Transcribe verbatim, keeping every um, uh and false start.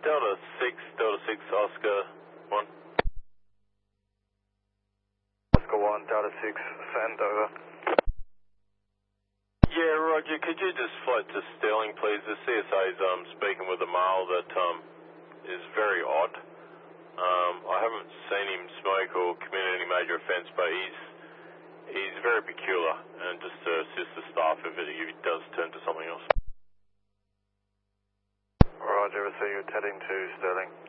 Delta six, Delta six, Oscar one. Oscar one, Delta six, send over. Yeah, Roger, could you just float to Sterling, please? The C S A's um, speaking with a male that um, is very odd. Um, I haven't seen him smoke or commit any major offence, but he's he's very peculiar, and just to assist the staff if it, if it does turn to something else. Roger, so you're heading to Sterling.